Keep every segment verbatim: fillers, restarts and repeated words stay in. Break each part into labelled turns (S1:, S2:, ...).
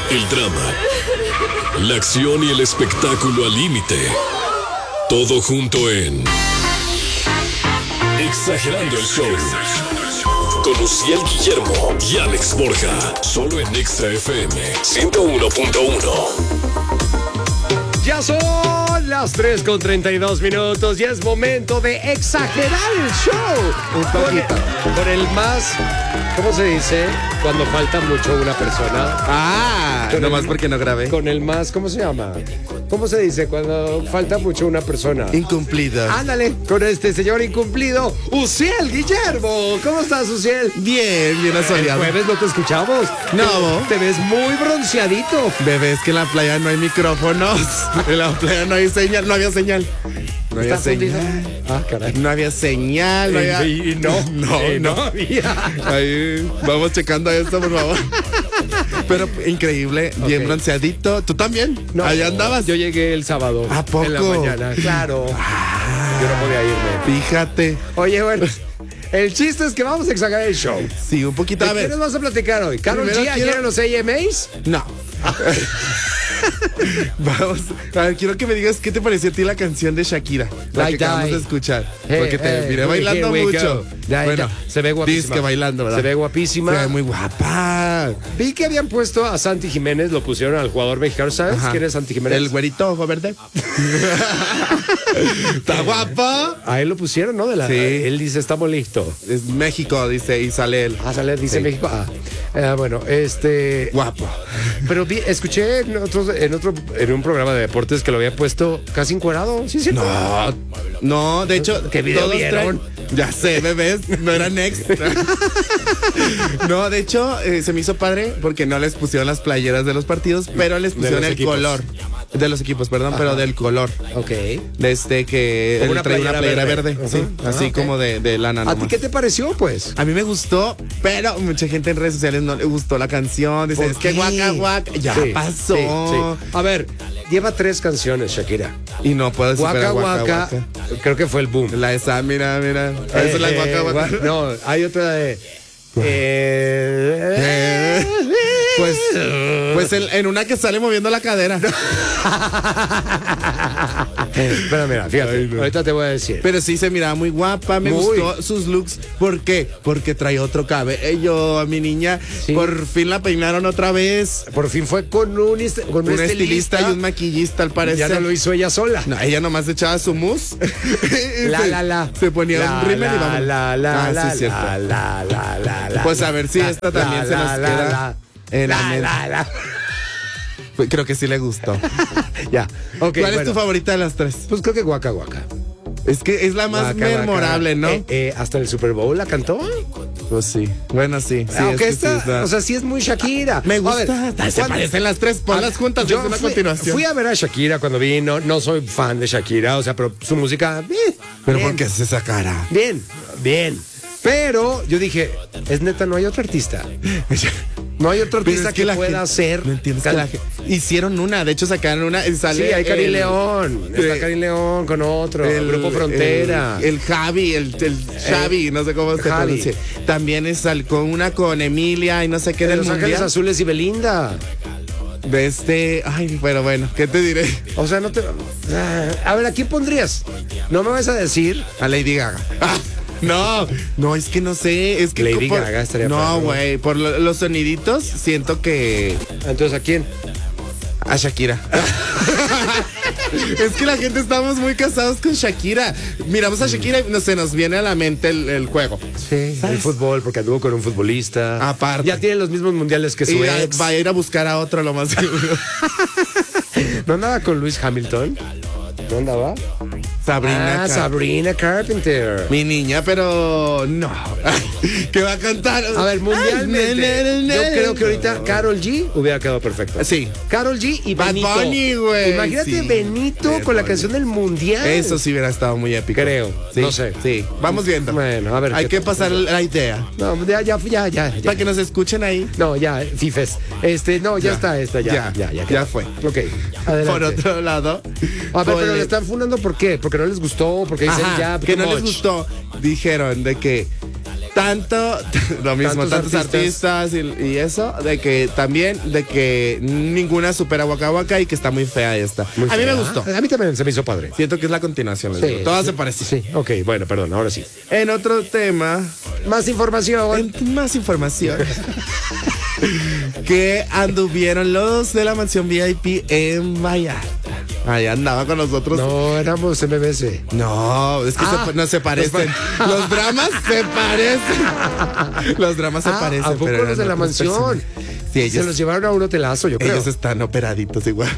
S1: el drama, la acción y el espectáculo al límite. Todo junto en Exagerando el Show. Con Uciel Guillermo y Alex Borja. Solo en Exa F M ciento uno punto uno.
S2: Ya son las tres con treinta y dos minutos y es momento de exagerar el show.
S3: Un poquito.
S2: Por, por el más, ¿cómo se dice? Cuando falta mucho una persona.
S3: Ah,
S2: Con
S3: nomás
S2: el-
S3: porque no grabé.
S2: Con el más, ¿cómo se llama? ¿Cómo se dice cuando falta mucho una persona?
S3: Incumplido.
S2: Ándale, con este señor incumplido, Uciel Guillermo. ¿Cómo estás, Uciel?
S3: Bien, bien
S2: El
S3: asoleado.
S2: jueves no te escuchamos.
S3: No.
S2: Te, te ves muy bronceadito.
S3: Bebé, es que en la playa no hay micrófonos. En la playa no hay señal. No había señal. No había
S2: ¿Estás fundido?
S3: señal.
S2: Ah, caray.
S3: No había señal. No había...
S2: Y, y no,
S3: No,
S2: y no
S3: no.
S2: había.
S3: Ahí, vamos checando esto, por favor. Pero increíble, bien
S2: Ok.
S3: bronceadito. ¿Tú también?
S2: No,
S3: Allá andabas.
S2: Yo llegué el sábado.
S3: ¿A poco?
S2: En la mañana. Claro. Yo no podía irme.
S3: Fíjate.
S2: Oye, bueno, el chiste es que vamos a exagerar el show.
S3: Sí, un poquito.
S2: ¿De
S3: A
S2: qué
S3: ver.
S2: nos vas a platicar hoy? ¿Carol
S3: Primero
S2: G ayer
S3: quiero-
S2: en los A M As?
S3: No. Vamos, a ver, quiero que me digas qué te pareció a ti la canción de Shakira, la
S2: Like
S3: que acabamos
S2: Die.
S3: de escuchar,
S2: Hey,
S3: porque te
S2: hey,
S3: miré
S2: here
S3: bailando
S2: we
S3: mucho.
S2: go. Ya,
S3: Bueno,
S2: ya, se ve guapísima.
S3: Dice que bailando, ¿verdad?
S2: Se ve guapísima.
S3: Se ve muy guapa.
S2: Vi que habían puesto a Santi Jiménez, lo pusieron al jugador mexicano. ¿Sabes
S3: Ajá.
S2: quién es Santi Jiménez?
S3: El güerito ojo verde. Está guapo.
S2: A él lo pusieron, ¿no? De la,
S3: Sí.
S2: Él dice, estamos listos.
S3: Es México, dice, y sale él.
S2: Ah, sale, dice
S3: Sí.
S2: México. Ah, Eh, bueno, este.
S3: Guapo.
S2: Pero vi, escuché en, otros, en otro en un programa de deportes que lo había puesto casi encuerado. ¿Sí, sí?
S3: No, no, de hecho,
S2: ¿Qué video
S3: todos
S2: vieron?
S3: traen- Ya sé, bebés, no era next. No, de hecho, eh, se me hizo padre porque no les pusieron las playeras de los partidos, pero les pusieron
S2: los
S3: el
S2: equipos.
S3: color. De los equipos, perdón, pero del color.
S2: Ok.
S3: De este que
S2: Como
S3: él
S2: una
S3: trae una
S2: playera
S3: playera verde,
S2: verde.
S3: sí,
S2: Ajá.
S3: así
S2: Ah, ok.
S3: como de, de lana
S2: ¿A
S3: nomás.
S2: ti qué te pareció, pues?
S3: A mí me gustó, pero mucha gente en redes sociales no le gustó la canción. Dice,
S2: ¿Por
S3: es que
S2: qué?
S3: guaca, guaca. Ya
S2: Sí,
S3: pasó.
S2: sí, sí. A ver, lleva tres canciones, Shakira.
S3: Y no puedo decir
S2: Guaca,
S3: guaca,
S2: guaca,
S3: guaca.
S2: creo que fue el boom.
S3: La esa, mira, mira. Esa es la
S2: Eh,
S3: guaca,
S2: eh,
S3: guaca.
S2: gua- No, hay otra de. Eh,
S3: Pues, pues en, en una que sale moviendo la cadera.
S2: Pero mira, fíjate,
S3: Ay, no.
S2: ahorita te voy a decir.
S3: Pero sí se miraba muy guapa, me
S2: Muy.
S3: gustó sus looks. ¿Por qué? Porque trae otro cabello a mi niña.
S2: Sí.
S3: Por fin la peinaron otra vez.
S2: Por fin fue con un, est- con un
S3: Un estilista y un maquillista al parecer.
S2: Ya no lo hizo ella sola.
S3: No, ella nomás echaba su mousse. Y
S2: La,
S3: se-
S2: la, la.
S3: Se ponía
S2: La,
S3: un rímel y
S2: la,
S3: vamos.
S2: La, la,
S3: Ah,
S2: la,
S3: sí, cierto.
S2: la, la, la, la, la,
S3: Pues
S2: la,
S3: a ver si
S2: la,
S3: esta también
S2: la,
S3: se nos
S2: la,
S3: queda
S2: la,
S3: en la
S2: la,
S3: mente.
S2: la, la.
S3: Pues creo que sí le gustó.
S2: Ya. Ok,
S3: ¿Cuál es
S2: bueno.
S3: tu favorita de las tres?
S2: Pues creo que Guaca Guaca.
S3: Es que es la más
S2: Guaca, Guaca.
S3: memorable, ¿no?
S2: Eh, eh, hasta el Super Bowl la cantó.
S3: Pues sí. Bueno, sí. sí
S2: Aunque
S3: es que
S2: esta,
S3: sí está-
S2: o sea, sí es muy Shakira.
S3: Me
S2: A
S3: gusta.
S2: ver,
S3: Se
S2: ¿cuándo-
S3: parecen las tres. Ponlas juntas.
S2: Yo
S3: es una
S2: fui,
S3: continuación.
S2: fui a ver a Shakira cuando vino. No soy fan de Shakira, o sea, pero su música. Bien,
S3: Pero
S2: bien,
S3: ¿por qué hace esa cara?
S2: Bien, bien. Pero yo dije, es neta, no hay otro artista. No hay otro
S3: Pero
S2: artista
S3: es
S2: que,
S3: la
S2: pueda
S3: gente-
S2: hacer.
S3: No entiendes que la gente- Hicieron una, de hecho sacaron una y sale.
S2: Sí, hay Karim
S3: el-
S2: León. Está
S3: eh,
S2: Karim León con otro. El, Grupo Frontera.
S3: El, el Javi, el, el Xavi, no sé cómo se
S2: Javi.
S3: pronuncia. También es al- con una con Emilia y no sé qué
S2: de
S3: del
S2: Los Ángeles
S3: mundial.
S2: Azules y Belinda.
S3: De este, ay, pero bueno, ¿qué te diré?
S2: O sea, no te. Ah, a ver, ¿a quién pondrías? No me vas a decir.
S3: A Lady Gaga. Ah, no, no, es que no sé, es que
S2: Lady
S3: por-
S2: Gaga estaría
S3: No,
S2: padre, ¿no?
S3: güey, por lo- los soniditos siento que
S2: Entonces, ¿a quién?
S3: a Shakira. Es que la gente estamos muy casados con Shakira. Miramos a Shakira y no, se nos viene a la mente el, el juego.
S2: Sí, el fútbol, porque anduvo con un futbolista.
S3: Aparte.
S2: Ya tiene los mismos mundiales que su
S3: Y a-
S2: ex.
S3: va a ir a buscar a otro lo más seguro.
S2: ¿No andaba con Luis Hamilton? ¿No andaba?
S3: Sabrina.
S2: Ah,
S3: Car-
S2: Sabrina Carpenter.
S3: Mi niña, pero no. ¿Qué va a cantar?
S2: A ver, mundialmente,
S3: Ay, na, na,
S2: yo
S3: na,
S2: creo que ahorita
S3: no.
S2: Karol G hubiera quedado perfecto.
S3: Sí.
S2: Karol G y
S3: Bad
S2: Benito.
S3: Bunny, güey.
S2: Imagínate
S3: Sí.
S2: Benito
S3: Bad
S2: con la
S3: Bunny.
S2: canción del mundial.
S3: Eso sí hubiera estado muy épico.
S2: Creo,
S3: Sí,
S2: no sé.
S3: Sí, vamos viendo.
S2: Bueno, a ver.
S3: Hay
S2: ¿qué
S3: que
S2: tal?
S3: pasar la idea.
S2: No, ya, ya, ya, ya. ya.
S3: Para que nos escuchen ahí.
S2: No, ya, Fifes. Este, no, ya,
S3: Ya.
S2: está esta, ya.
S3: Ya,
S2: Ya, ya,
S3: ya fue.
S2: Ok, adelante.
S3: Por otro lado.
S2: A ver, pero
S3: ponle-
S2: le están fundando ¿por qué? Porque no les gustó, porque dicen
S3: Ajá,
S2: ya.
S3: que
S2: too
S3: no les
S2: much.
S3: gustó. Dijeron de que tanto, lo mismo,
S2: Tantos
S3: tantos, artistas, artistas y, y eso, de que también, de que ninguna supera Waka Waka y que está muy fea esta.
S2: Muy
S3: a mí
S2: fea.
S3: me gustó.
S2: A mí también se me hizo padre.
S3: Siento que es la continuación. les
S2: Sí,
S3: digo. Todas
S2: sí,
S3: se parecen.
S2: Sí, ok, bueno, perdón, ahora sí.
S3: En otro tema,
S2: Más información.
S3: en más información. Que anduvieron los de la mansión V I P en Vallarta. Ahí andaba con nosotros.
S2: No, éramos M B S.
S3: No, es que
S2: Ah,
S3: se- no se parecen.
S2: los-
S3: Los dramas se parecen. Los dramas se
S2: Ah,
S3: parecen.
S2: ¿a poco
S3: pero
S2: los
S3: eran
S2: de la
S3: otras
S2: mansión?
S3: personas. Sí, ellos,
S2: Se los llevaron a un hotelazo, yo creo.
S3: ellos están operaditos igual.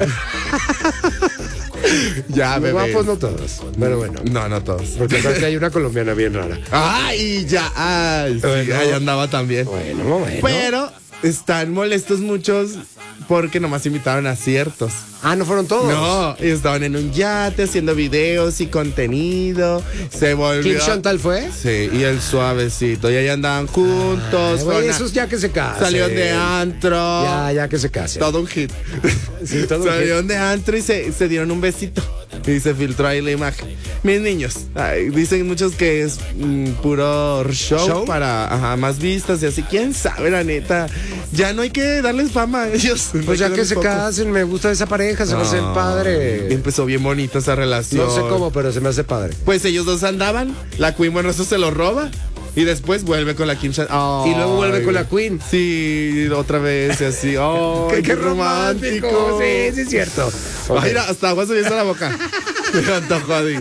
S3: Ya,
S2: Muy
S3: bebés.
S2: guapos no todos, pero bueno.
S3: No, no todos.
S2: Porque aparte hay una colombiana bien rara.
S3: Ay, ya. Ay, sí,
S2: Bueno.
S3: ahí andaba también.
S2: Bueno, bueno.
S3: Pero están molestos muchos porque nomás invitaron a ciertos.
S2: Ah, ¿no fueron todos?
S3: No, y estaban en un yate haciendo videos y contenido. Se volvió.
S2: ¿Kim Chantal fue?
S3: Sí, y el suavecito. Y ahí andaban juntos.
S2: Ay, güey,
S3: con-
S2: esos ya que se casen.
S3: salieron de antro.
S2: Ya, ya que se casen.
S3: Todo un hit.
S2: Sí, todo un
S3: salieron de antro y se, se dieron un besito. Y se filtró ahí la imagen. Mis niños, ay, dicen muchos que es mm, puro show,
S2: ¿Show?
S3: para ajá, más vistas y así. ¿Quién sabe, la neta? Ya no hay que darles fama a ellos. No hay
S2: Pues ya que
S3: darles
S2: se
S3: foco.
S2: casen, me gusta esa pareja, se me hace
S3: No.
S2: padre.
S3: Empezó bien bonita esa relación.
S2: No sé cómo, pero se me hace padre.
S3: Pues ellos dos andaban, la Queen Buenoso se lo roba y después vuelve con la Kim Chan- Ay,
S2: Y luego vuelve con la Queen.
S3: Sí, otra vez y así. Oh,
S2: qué, qué romántico. Sí, sí es cierto.
S3: Ay,
S2: Ok.
S3: mira, hasta agua subiendo a la boca. Me antojó a mí.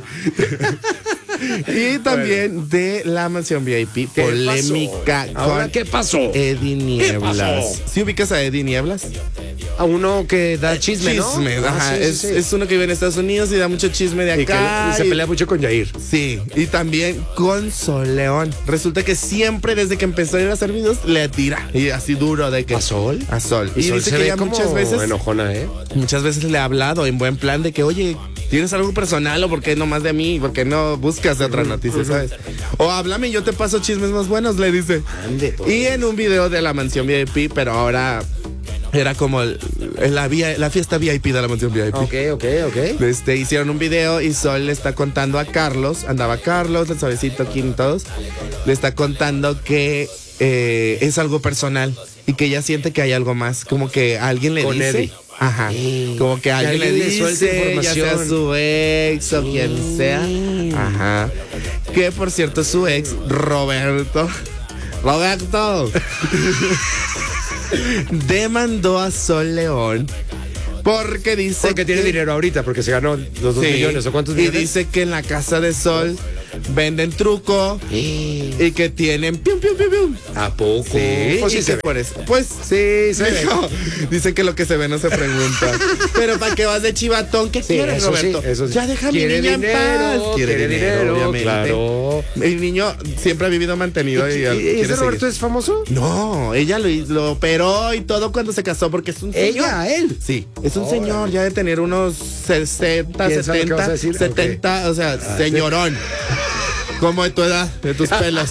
S3: Y también de la mansión V I P,
S2: ¿Qué
S3: polémica
S2: pasó? ¿Ahora
S3: con
S2: qué pasó?
S3: Eddie Nieblas.
S2: pasó?
S3: ¿Sí ubicas a Eddie Nieblas?
S2: A uno que da chisme, ¿no?
S3: Chisme,
S2: Ah,
S3: ajá.
S2: sí, sí,
S3: es,
S2: sí.
S3: es uno que vive en Estados Unidos y da mucho chisme de
S2: Y que
S3: acá.
S2: se
S3: y-
S2: pelea mucho con Yair.
S3: Sí, y también con Sol León. Resulta que siempre desde que empezó a ir a hacer videos le tira. Y así duro de que.
S2: ¿A Sol?
S3: A Sol.
S2: Y, Sol
S3: dice
S2: se
S3: que
S2: ve
S3: ya
S2: como
S3: muchas veces.
S2: enojona, ¿eh?
S3: Muchas veces le ha hablado en buen plan de que, oye, ¿tienes algo personal o por qué no más de mí? ¿Por qué no buscas de otra noticia, sabes? O háblame y yo te paso chismes más buenos, le dice.
S2: Ande, pues.
S3: Y en un video de la mansión V I P, pero ahora era como el- la, via- la fiesta V I P de la mansión V I P.
S2: Ok, ok, ok.
S3: Este, hicieron un video y Sol le está contando a Carlos, andaba Carlos, el suavecito, Kim, todos, le está contando que eh, es algo personal y que ella siente que hay algo más, como que alguien le
S2: Con
S3: dice.
S2: Eddie.
S3: Ajá. Como que alguien,
S2: alguien
S3: le
S2: le suelta
S3: dice, ya sea
S2: información.
S3: su ex o quien sea. Ajá. Que por cierto, su ex, Roberto. Roberto. demandó a Sol León porque dice
S2: Porque tiene
S3: que-
S2: dinero ahorita, porque se ganó los dos
S3: Sí,
S2: millones o cuántos
S3: y
S2: millones.
S3: dice que en la casa de Sol venden truco y que tienen pium, pium, pium, pium.
S2: ¿A poco?
S3: Sí,
S2: Pues
S3: y
S2: sí
S3: que
S2: se ve.
S3: por eso. Pues
S2: Sí, se ve.
S3: dijo, dicen que lo que se ve no se pregunta. Pero ¿para qué vas de chivatón? ¿Qué
S2: Sí,
S3: quieres,
S2: eso sí,
S3: Roberto?
S2: eso sí.
S3: Ya deja a mi
S2: Quiere
S3: niña en
S2: dinero,
S3: paz.
S2: quiere dinero,
S3: obviamente.
S2: claro.
S3: El niño siempre ha vivido mantenido y,
S2: ¿Y,
S3: él
S2: y
S3: quiere
S2: ese Roberto
S3: seguir.
S2: es famoso?
S3: No, ella lo, lo operó y todo cuando se casó porque es un señor.
S2: ¿Ella, él?
S3: Sí, es un
S2: Órale.
S3: señor ya de tener unos sesenta,
S2: ¿Quién sabe qué vas
S3: setenta,
S2: a decir?
S3: setenta, o sea, señorón. Como de tu edad, de tus pelos.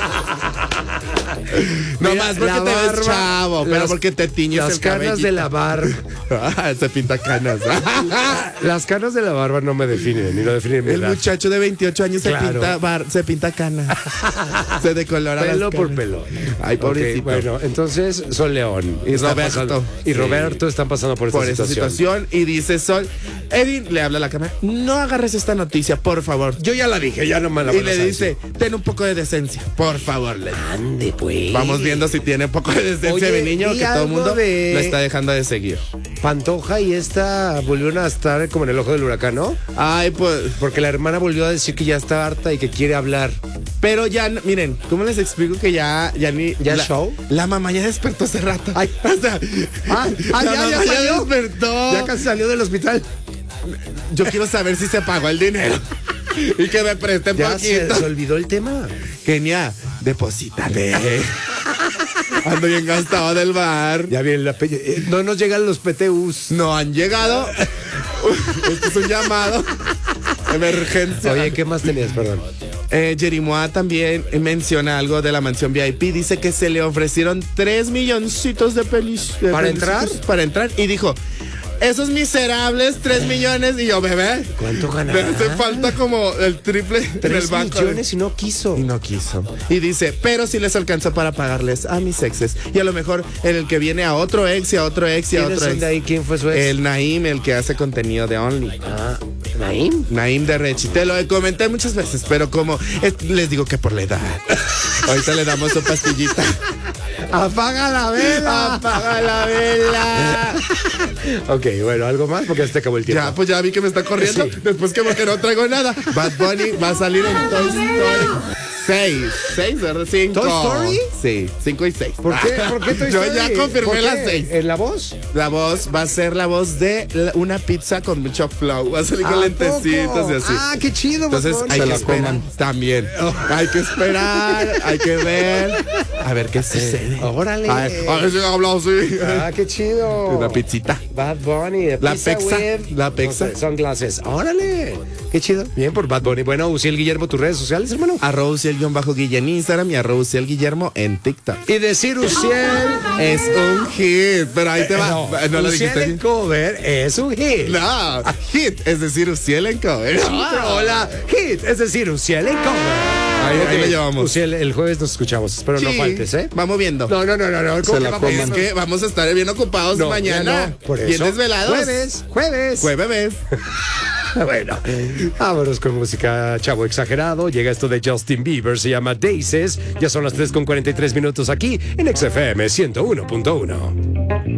S3: No
S2: Mira,
S3: más porque
S2: la
S3: te ves
S2: barba,
S3: chavo, pero
S2: las-
S3: porque te tiñes
S2: Las
S3: el
S2: canas
S3: cabello.
S2: de la barba.
S3: Ah, se pinta canas.
S2: Las canas de la barba no me definen, ni lo definen mi
S3: El
S2: edad.
S3: muchacho de veintiocho años se
S2: Claro.
S3: pinta bar- se pinta cana. Se decolora las
S2: Pelo por
S3: canas.
S2: pelo.
S3: Ay, pobrecito.
S2: Ok, bueno, entonces Sol León
S3: Y
S2: está
S3: Roberto.
S2: pasando- y
S3: Sí.
S2: Roberto están pasando por esta
S3: Por esa
S2: situación.
S3: situación y dice Sol, Eddie le habla a la cámara, no agarres esta noticia, por favor.
S2: Yo ya la dije, ya no me la
S3: Y
S2: van a
S3: le
S2: saber.
S3: dice, ten un poco de decencia, por favor. Le dice.
S2: Ande, pues.
S3: Vamos viendo si tiene un poco de decencia
S2: Oye,
S3: mi niño,
S2: y
S3: que todo el
S2: algo
S3: mundo
S2: de-
S3: lo está dejando de seguir.
S2: Pantoja y esta volvieron a estar como en el ojo del huracán, ¿no?
S3: Ay, pues,
S2: Porque la hermana volvió a decir que ya está harta y que quiere hablar.
S3: pero ya, no- miren, ¿cómo les explico que ya, ya ni...
S2: ¿Ya
S3: la,
S2: show?
S3: La mamá ya despertó hace rato.
S2: Ay.
S3: O sea,
S2: Ah, ah,
S3: la
S2: ya,
S3: mamá
S2: ya salió.
S3: despertó.
S2: Ya casi salió del hospital.
S3: Yo quiero saber si se pagó el dinero. Y que me presten
S2: Ya se,
S3: poquito.
S2: se olvidó el tema.
S3: Kenia, deposítale. Ando bien gastado del bar.
S2: Ya viene la pe- eh, no nos llegan los P T Us.
S3: No han llegado. Este es un llamado. Emergencia.
S2: Oye, ¿qué más tenías? Perdón.
S3: Eh, Jerimoa también menciona algo de la mansión V I P. Dice que se le ofrecieron tres milloncitos de pelis. de
S2: ¿Para
S3: pelicitos
S2: entrar?
S3: Para entrar. Y dijo, esos miserables tres millones. Y yo, bebé,
S2: ¿cuánto ganará?
S3: me hace falta como el triple en el
S2: Tres
S3: banco.
S2: millones y no quiso.
S3: Y no quiso. Y dice, pero sí les alcanzó para pagarles a mis exes. Y a lo mejor en el que viene a otro ex y a otro ex y a
S2: ¿Quiénes
S3: otro
S2: son
S3: ex.
S2: de ahí? ¿Quién fue su ex?
S3: El Naim, el que hace contenido de Only.
S2: Ah, ¿Naim?
S3: Naim de Rechi. Te lo comenté muchas veces, pero como es- les digo que por la edad. Ahorita le damos su pastillita.
S2: ¡Apaga la vela!
S3: ¡Apaga la vela!
S2: Ok, bueno, ¿algo más? Porque se te acabó el tiempo.
S3: Ya, pues ya vi que me está corriendo.
S2: Sí.
S3: Después que porque no traigo nada. Bad Bunny va a salir en Toy Story seis. ¿seis, verdad? cinco.
S2: ¿Toy Story?
S3: Sí, cinco y seis.
S2: ¿Por qué? ¿Por qué Toy
S3: Yo
S2: Story?
S3: ya confirmé
S2: ¿Por qué?
S3: las seis.
S2: ¿En la voz?
S3: La voz va a ser la voz de la- una pizza con mucho flow. Va a salir con
S2: ¿A
S3: lentecitos
S2: poco?
S3: y así.
S2: Ah, qué chido.
S3: Entonces
S2: Bad Bunny.
S3: hay
S2: Se
S3: que
S2: la
S3: esperar
S2: coman.
S3: también. Hay que esperar, hay que ver. A ver qué sucede.
S2: Órale.
S3: A ver, a ver si hablamos así.
S2: Ah, qué chido.
S3: Una pizzita.
S2: Bad Bunny. de
S3: La
S2: pizza
S3: pexa,
S2: with-
S3: la pexa.
S2: no sé, sunglasses. Órale. Qué chido. Bien por Bad Bunny. Bueno, Uciel Guillermo, tus redes sociales, hermano.
S3: Arroba Uciel-Guille en Instagram y arroba Uciel Guillermo en TikTok.
S2: Y decir Uciel
S3: Es un hit, pero ahí te va.
S2: No,
S3: No, lo
S2: Uciel
S3: dijiste
S2: en
S3: bien.
S2: cover es un hit.
S3: No, hit, es decir, Uciel en cover.
S2: Hola, hit, es decir, Uciel en cover.
S3: Ahí, aquí
S2: Ok,
S3: lo llevamos.
S2: Uciel, el jueves nos escuchamos. Espero no
S3: Sí,
S2: faltes, ¿eh?
S3: Vamos viendo.
S2: No, no, no, no, no. ¿Cómo
S3: Se
S2: que
S3: la
S2: vamos?
S3: Es que vamos a estar bien ocupados
S2: No,
S3: mañana.
S2: ya no, por
S3: Bien
S2: eso.
S3: desvelados.
S2: Jueves, jueves.
S3: Jueves.
S2: Bueno, vámonos con música chavo exagerado. Llega esto de Justin Bieber, se llama Daisies. Ya son las tres con cuarenta y tres minutos aquí en X F M ciento uno punto uno.